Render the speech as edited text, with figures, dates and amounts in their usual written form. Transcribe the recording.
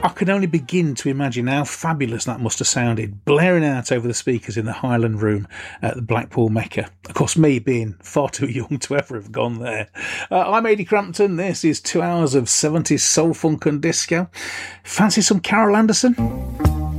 I can only begin to imagine how fabulous that must have sounded, blaring out over the speakers in the Highland Room at the Blackpool Mecca. Of course, me being far too young to ever have gone there. I'm Ady Crampton. This is 2 hours of 70s soul, funk and disco. Fancy some Carol Anderson?